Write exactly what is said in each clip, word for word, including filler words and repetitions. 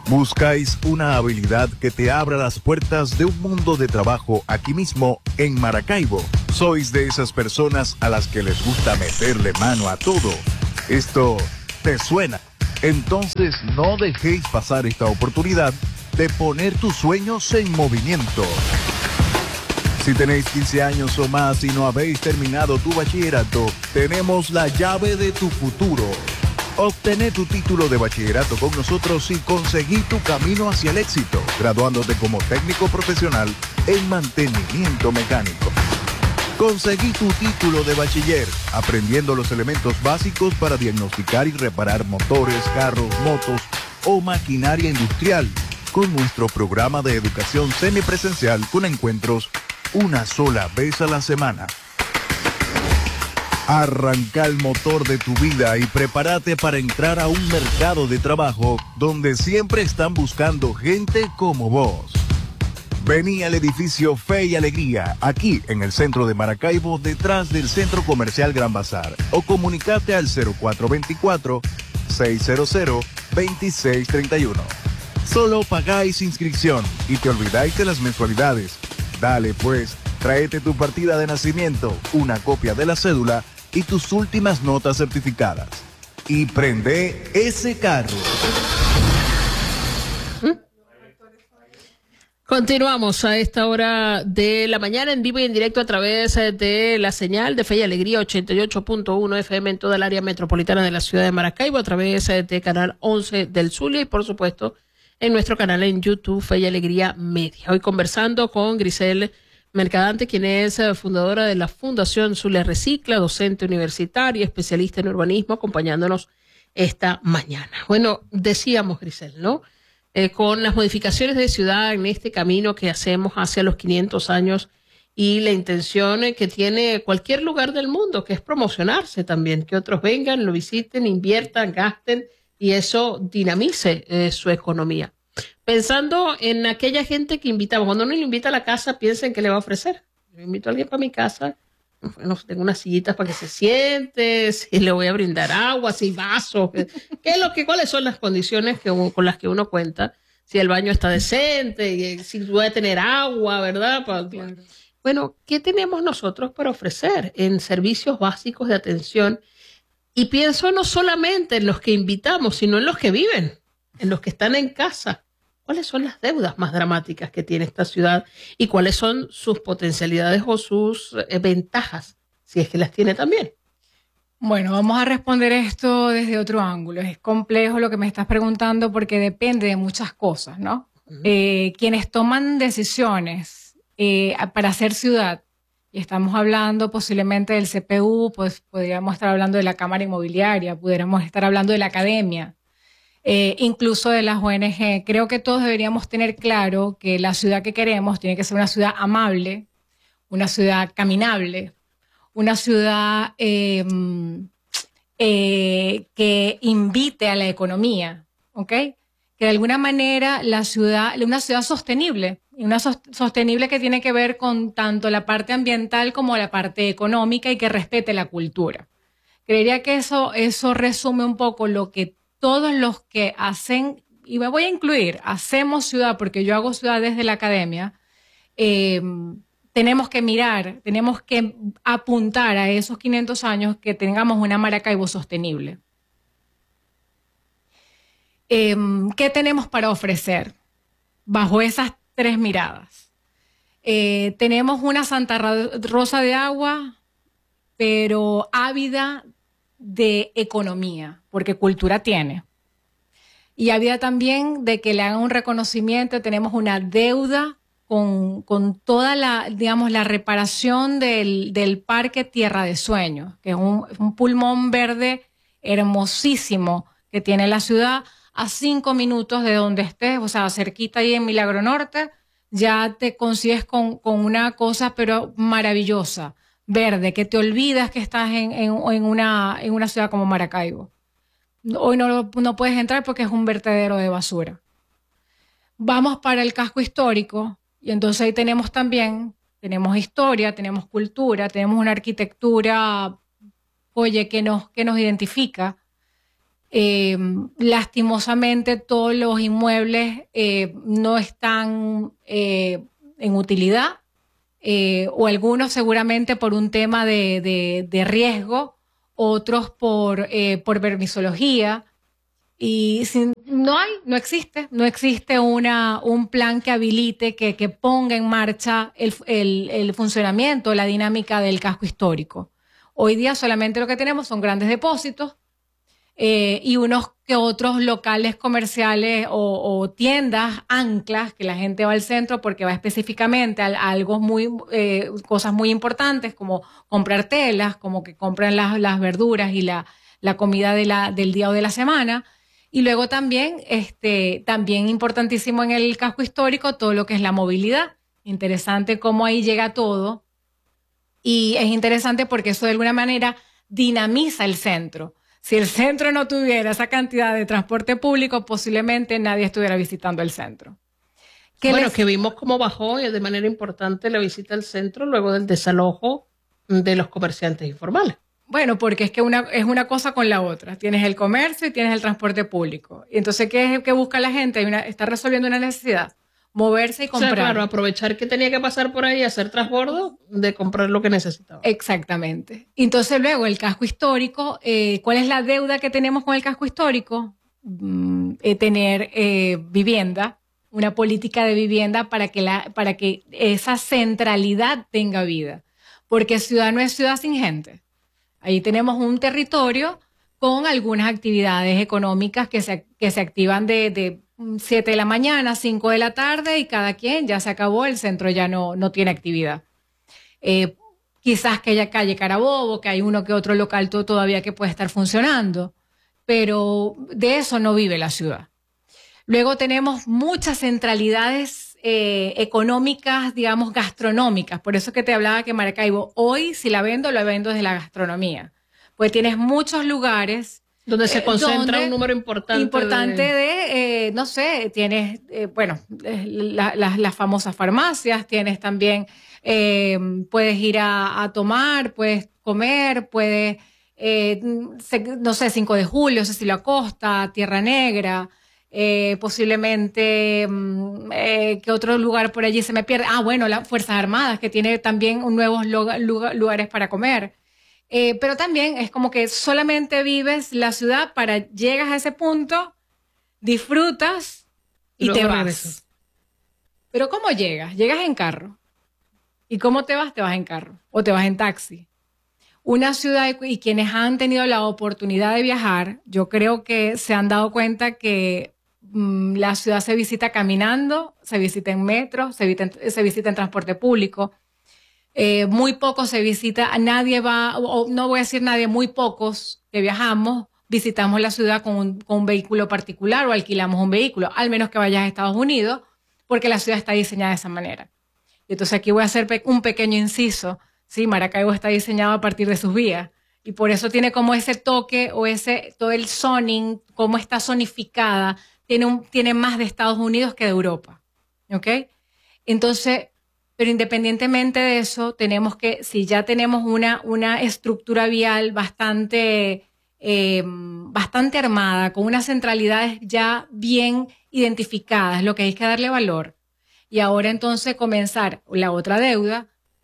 ¿Buscáis una habilidad que te abra las puertas de un mundo de trabajo aquí mismo en Maracaibo? ¿Sois de esas personas a las que les gusta meterle mano a todo? ¿Esto te suena? Entonces no dejéis pasar esta oportunidad de poner tus sueños en movimiento. Si tenéis quince años o más y no habéis terminado tu bachillerato, tenemos la llave de tu futuro. Obtener tu título de bachillerato con nosotros y conseguir tu camino hacia el éxito, graduándote como técnico profesional en mantenimiento mecánico. Conseguí tu título de bachiller, aprendiendo los elementos básicos para diagnosticar y reparar motores, carros, motos o maquinaria industrial, con nuestro programa de educación semipresencial con encuentros una sola vez a la semana. Arranca el motor de tu vida y prepárate para entrar a un mercado de trabajo donde siempre están buscando gente como vos. Vení al edificio Fe y Alegría, aquí en el centro de Maracaibo, detrás del Centro Comercial Gran Bazar, o comunicate al cero cuatro dos cuatro, seis cero cero, dos seis tres uno. Solo pagáis inscripción y te olvidáis de las mensualidades. Dale pues, tráete tu partida de nacimiento, una copia de la cédula y tus últimas notas certificadas. Y prende ese carro. ¿Mm? Continuamos a esta hora de la mañana en vivo y en directo a través de la señal de Fe y Alegría ochenta y ocho punto uno F M en toda el área metropolitana de la ciudad de Maracaibo, a través de Canal once del Zulia y por supuesto en nuestro canal en YouTube Fe y Alegría Media. Hoy conversando con Grisel Mercadante, quien es fundadora de la Fundación Zulia Recicla, docente universitaria, especialista en urbanismo, acompañándonos esta mañana. Bueno, decíamos, Grisel, ¿no? Eh, con las modificaciones de ciudad en este camino que hacemos hacia los quinientos años y la intención que tiene cualquier lugar del mundo, que es promocionarse también, que otros vengan, lo visiten, inviertan, gasten y eso dinamice eh, su economía. Pensando en aquella gente que invitamos, cuando uno le invita a la casa, piensen qué le va a ofrecer. Yo invito a alguien para mi casa, bueno, tengo unas sillitas para que se siente, si le voy a brindar agua, si vasos, qué es lo que, cuáles son las condiciones que, con las que uno cuenta, si el baño está decente, si voy a tener agua, ¿verdad? Claro. Bueno, ¿qué tenemos nosotros para ofrecer en servicios básicos de atención? Y pienso no solamente en los que invitamos, sino en los que viven, en los que están en casa. ¿Cuáles son las deudas más dramáticas que tiene esta ciudad y cuáles son sus potencialidades o sus eh, ventajas, si es que las tiene también? Bueno, vamos a responder esto desde otro ángulo. Es complejo lo que me estás preguntando porque depende de muchas cosas, ¿no? Uh-huh. Eh, quienes toman decisiones eh, para hacer ciudad, y estamos hablando posiblemente del C P U, pues podríamos estar hablando de la Cámara Inmobiliaria, pudiéramos estar hablando de la academia, Eh, incluso de las O N G. Creo que todos deberíamos tener claro que la ciudad que queremos tiene que ser una ciudad amable, una ciudad caminable, una ciudad eh, eh, que invite a la economía, ¿ok? Que de alguna manera la ciudad, una ciudad sostenible, una sostenible que tiene que ver con tanto la parte ambiental como la parte económica y que respete la cultura. Creería que eso, eso resume un poco lo que todos los que hacen, y me voy a incluir, hacemos ciudad, porque yo hago ciudad desde la academia, eh, tenemos que mirar, tenemos que apuntar a esos quinientos años que tengamos una Maracaibo sostenible. Eh, ¿Qué tenemos para ofrecer bajo esas tres miradas? Eh, tenemos una Santa Rosa de Agua, pero ávida de economía, porque cultura tiene. Y había también de que le hagan un reconocimiento, tenemos una deuda con, con toda la, digamos, la reparación del, del Parque Tierra de Sueños, que es un, un pulmón verde hermosísimo que tiene la ciudad a cinco minutos de donde estés, o sea, cerquita ahí en Milagro Norte, ya te consigues con, con una cosa, pero maravillosa, verde, que te olvidas que estás en, en, en, una, en una ciudad como Maracaibo. Hoy no, no puedes entrar porque es un vertedero de basura. Vamos para el casco histórico y entonces ahí tenemos también, tenemos historia, tenemos cultura, tenemos una arquitectura, oye, que nos, que nos identifica. Eh, lastimosamente todos los inmuebles eh, no están eh, en utilidad, eh, o algunos seguramente por un tema de, de, de riesgo, otros por, eh, por permisología. Y sin, no hay, no existe, no existe una, un plan que habilite, que, que ponga en marcha el, el, el funcionamiento, la dinámica del casco histórico. Hoy día solamente lo que tenemos son grandes depósitos eh, y unos que otros locales comerciales o, o tiendas anclas, que la gente va al centro porque va específicamente a, a algo muy, eh, cosas muy importantes como comprar telas, como que compran las, las verduras y la, la comida de la, del día o de la semana. Y luego también, este, también importantísimo en el casco histórico, todo lo que es la movilidad. Interesante cómo ahí llega todo. Y es interesante porque eso de alguna manera dinamiza el centro. Si el centro no tuviera esa cantidad de transporte público, posiblemente nadie estuviera visitando el centro. Bueno, les... que vimos cómo bajó de manera importante la visita al centro luego del desalojo de los comerciantes informales. Bueno, porque es que una, es una cosa con la otra. Tienes el comercio y tienes el transporte público. Y entonces, ¿qué es que busca la gente? Hay una, está resolviendo una necesidad. Moverse y comprar. O sea, claro, aprovechar que tenía que pasar por ahí, hacer transbordo de comprar lo que necesitaba. Exactamente. Entonces luego el casco histórico, eh, ¿cuál es la deuda que tenemos con el casco histórico? Mm, eh, tener eh, vivienda, una política de vivienda para que, la, para que esa centralidad tenga vida. Porque ciudad no es ciudad sin gente. Ahí tenemos un territorio con algunas actividades económicas que se, que se activan de... de siete de la mañana, cinco de la tarde y cada quien ya se acabó, el centro ya no, no tiene actividad. Eh, quizás que haya calle Carabobo, que hay uno que otro local todavía que puede estar funcionando, pero de eso no vive la ciudad. Luego tenemos muchas centralidades eh, económicas, digamos, gastronómicas. Por eso que te hablaba que Maracaibo, hoy si la vendo, la vendo desde la gastronomía. Pues tienes muchos lugares donde se concentra donde, un número importante. Importante de, de eh, no sé, tienes, eh, bueno, la, la, las famosas farmacias, tienes también, eh, puedes ir a, a tomar, puedes comer, puedes, eh, se, no sé, cinco de julio, Cecilia Acosta, Tierra Negra, eh, posiblemente, eh, ¿qué otro lugar por allí se me pierde? Ah, bueno, las Fuerzas Armadas, que tiene también nuevos lugares para comer. Eh, pero también es como que solamente vives la ciudad para, llegas a ese punto, disfrutas y Luego te vas. Regresas. Pero ¿cómo llegas? Llegas en carro. ¿Y cómo te vas? Te vas en carro o te vas en taxi. Una ciudad, y quienes han tenido la oportunidad de viajar, yo creo que se han dado cuenta que mmm, la ciudad se visita caminando, se visita en metro, se visita en, se visita en transporte público. Eh, muy poco se visita, nadie va, o no voy a decir nadie, muy pocos que viajamos, visitamos la ciudad con un, con un vehículo particular o alquilamos un vehículo, al menos que vayas a Estados Unidos, porque la ciudad está diseñada de esa manera. Y entonces aquí voy a hacer pe- un pequeño inciso. Sí, Maracaibo está diseñado a partir de sus vías y por eso tiene como ese toque o ese, todo el zoning, cómo está zonificada, tiene, un, tiene más de Estados Unidos que de Europa. ¿Ok? Entonces, pero independientemente de eso, tenemos que, si ya tenemos una, una estructura vial bastante, eh, bastante armada, con unas centralidades ya bien identificadas, lo que hay que darle valor. Y ahora entonces comenzar la otra deuda,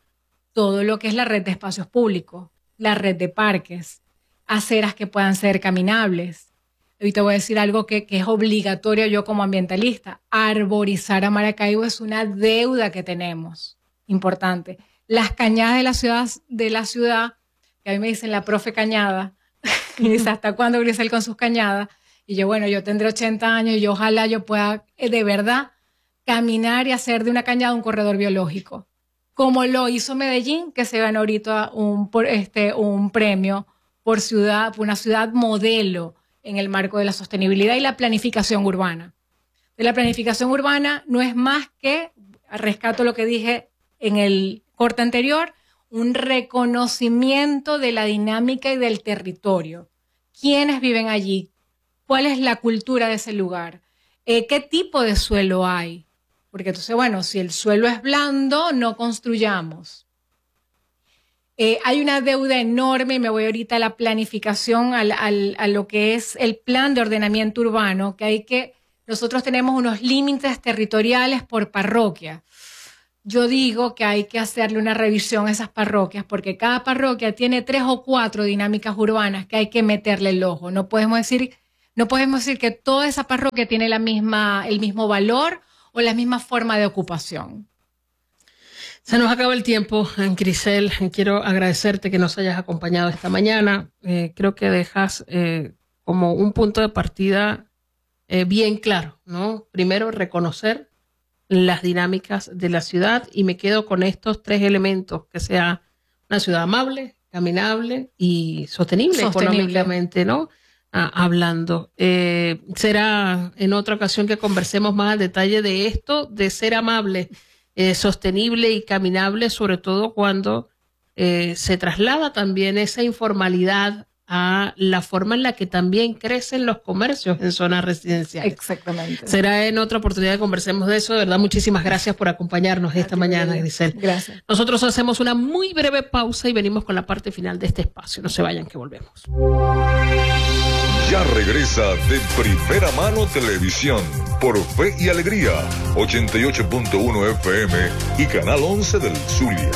todo lo que es la red de espacios públicos, la red de parques, aceras que puedan ser caminables. Hoy te voy a decir algo que, que es obligatorio yo como ambientalista. Arborizar a Maracaibo es una deuda que tenemos, importante. Las cañadas de la ciudad, de la ciudad que a mí me dicen la profe Cañada, y dice, ¿hasta cuándo Grisel con sus cañadas? Y yo, bueno, yo tendré ochenta años y yo, ojalá yo pueda eh, de verdad caminar y hacer de una cañada un corredor biológico, como lo hizo Medellín, que se ganó ahorita un, por este, un premio por ciudad, por una ciudad modelo en el marco de la sostenibilidad y la planificación urbana. De la planificación urbana no es más que, rescato lo que dije en el corte anterior, un reconocimiento de la dinámica y del territorio. ¿Quiénes viven allí? ¿Cuál es la cultura de ese lugar? Eh, ¿Qué tipo de suelo hay? Porque entonces, bueno, si el suelo es blando, no construyamos. Eh, hay una deuda enorme, me voy ahorita a la planificación, al, al, a lo que es el plan de ordenamiento urbano, que hay que, nosotros tenemos unos límites territoriales por parroquia. Yo digo que hay que hacerle una revisión a esas parroquias, porque cada parroquia tiene tres o cuatro dinámicas urbanas que hay que meterle el ojo. No podemos decir, no podemos decir que toda esa parroquia tiene la misma, el mismo valor o la misma forma de ocupación. Se nos acaba el tiempo, Grisel. Quiero agradecerte que nos hayas acompañado esta mañana. Eh, creo que dejas eh, como un punto de partida eh, bien claro, ¿no? Primero, reconocer las dinámicas de la ciudad, y me quedo con estos tres elementos: que sea una ciudad amable, caminable y sostenible, sostenible. económicamente, ¿no? Ah, hablando. Eh, será en otra ocasión que conversemos más al detalle de esto, de ser amable, Eh, sostenible y caminable, sobre todo cuando eh, se traslada también esa informalidad a la forma en la que también crecen los comercios en zonas residenciales. Exactamente. Será en otra oportunidad que conversemos de eso. De verdad, muchísimas gracias por acompañarnos esta mañana, Grisel. Gracias. Nosotros hacemos una muy breve pausa y venimos con la parte final de este espacio. No se vayan, que volvemos. Ya regresa De Primera Mano Televisión por Fe y Alegría, ochenta y ocho punto uno F M y Canal once del Zulia.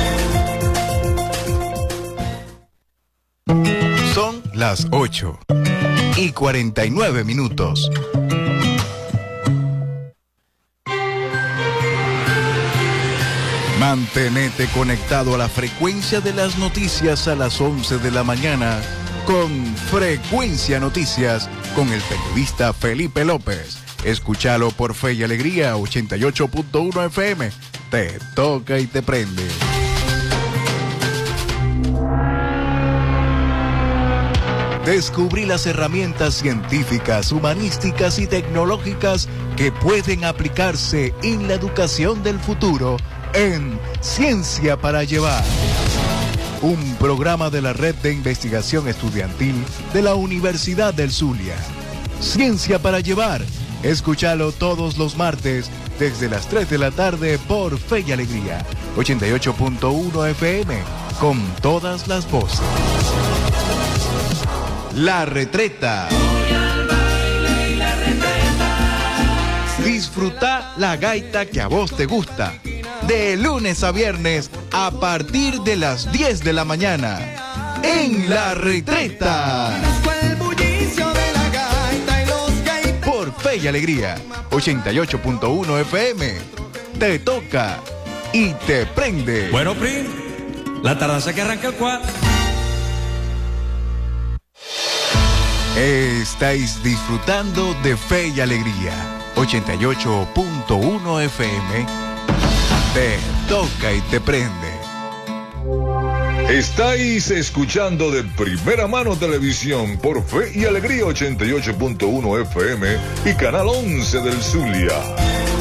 Son las ocho y cuarenta y nueve minutos. Mantenete conectado a la frecuencia de las noticias a las once de la mañana con Frecuencia Noticias con el periodista Felipe López. Escúchalo por Fe y Alegría ochenta y ocho punto uno F M. Te toca y te prende. Descubrí las herramientas científicas, humanísticas y tecnológicas que pueden aplicarse en la educación del futuro en Ciencia para Llevar. Un programa de la Red de Investigación Estudiantil de la Universidad del Zulia. Ciencia para Llevar. Escúchalo todos los martes desde las tres de la tarde por Fe y Alegría. ochenta y ocho punto uno F M. Con todas las voces. La Retreta. Disfruta la gaita que a vos te gusta. De lunes a viernes a partir de las diez de la mañana. En La Retreta. Por Fe y Alegría. ochenta y ocho punto uno F M. Te toca y te prende. Bueno, Pri, la tardanza que arranca el cual. Estáis disfrutando de Fe y Alegría. ochenta y ocho punto uno F M. Te toca y te prende. Estáis escuchando De Primera Mano Televisión por Fe y Alegría ochenta y ocho punto uno F M y Canal once del Zulia.